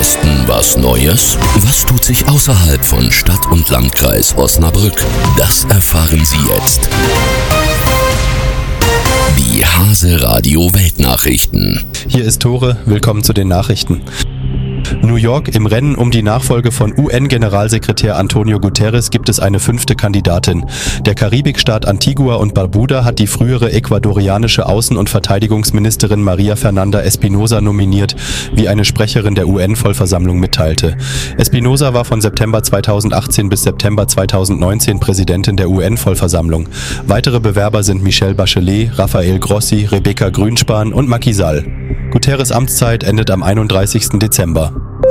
Westen was Neues? Was tut sich außerhalb von Stadt und Landkreis Osnabrück? Das erfahren Sie jetzt. Die Hase Radio Weltnachrichten. Hier ist Tore, willkommen zu den Nachrichten. New York: Im Rennen um die Nachfolge von UN-Generalsekretär Antonio Guterres gibt es eine 5. Kandidatin. Der Karibikstaat Antigua und Barbuda hat die frühere ecuadorianische Außen- und Verteidigungsministerin Maria Fernanda Espinosa nominiert, wie eine Sprecherin der UN-Vollversammlung mitteilte. Espinosa war von September 2018 bis September 2019 Präsidentin der UN-Vollversammlung. Weitere Bewerber sind Michelle Bachelet, Rafael Grossi, Rebecca Grünspan und Macky Sall. Guterres' Amtszeit endet am 31. Dezember.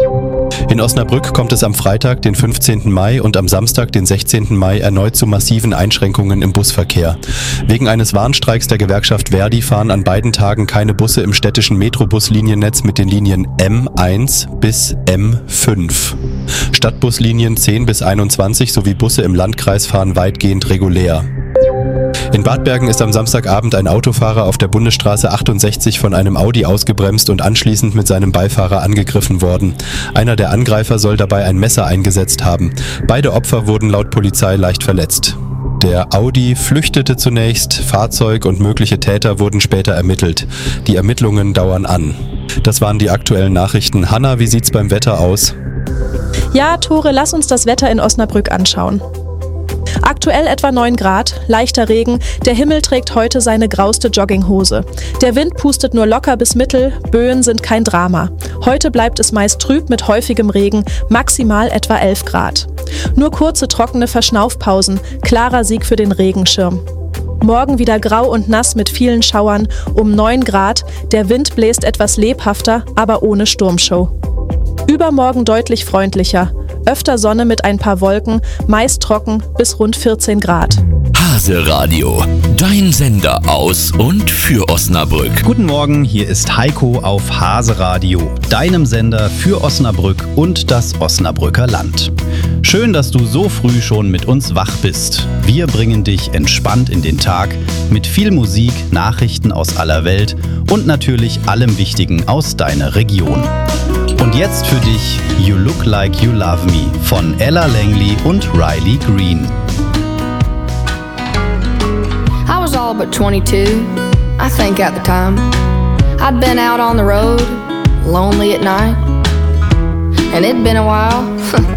In Osnabrück kommt es am Freitag, den 15. Mai und am Samstag, den 16. Mai erneut zu massiven Einschränkungen im Busverkehr. Wegen eines Warnstreiks der Gewerkschaft Verdi fahren an beiden Tagen keine Busse im städtischen Metrobusliniennetz mit den Linien M1 bis M5. Stadtbuslinien 10 bis 21 sowie Busse im Landkreis fahren weitgehend regulär. In Bad Bergen ist am Samstagabend ein Autofahrer auf der Bundesstraße 68 von einem Audi ausgebremst und anschließend mit seinem Beifahrer angegriffen worden. Einer der Angreifer soll dabei ein Messer eingesetzt haben. Beide Opfer wurden laut Polizei leicht verletzt. Der Audi flüchtete zunächst, Fahrzeug und mögliche Täter wurden später ermittelt. Die Ermittlungen dauern an. Das waren die aktuellen Nachrichten. Hanna, wie sieht's beim Wetter aus? Ja, Tore, lass uns das Wetter in Osnabrück anschauen. Aktuell etwa 9 Grad, leichter Regen, der Himmel trägt heute seine grauste Jogginghose. Der Wind pustet nur locker bis mittel, Böen sind kein Drama. Heute bleibt es meist trüb mit häufigem Regen, maximal etwa 11 Grad. Nur kurze trockene Verschnaufpausen, klarer Sieg für den Regenschirm. Morgen wieder grau und nass mit vielen Schauern, um 9 Grad, der Wind bläst etwas lebhafter, aber ohne Sturmshow. Übermorgen deutlich freundlicher. Öfter Sonne mit ein paar Wolken, meist trocken bis rund 14 Grad. Hase Radio, dein Sender aus und für Osnabrück. Guten Morgen, hier ist Heiko auf Hase Radio, deinem Sender für Osnabrück und das Osnabrücker Land. Schön, dass du so früh schon mit uns wach bist. Wir bringen dich entspannt in den Tag mit viel Musik, Nachrichten aus aller Welt und natürlich allem Wichtigen aus deiner Region. Und jetzt für dich You Look Like You Love Me von Ella Langley und Riley Green. I was all but 22, I think at the time. I'd been out on the road, lonely at night. And it'd been a while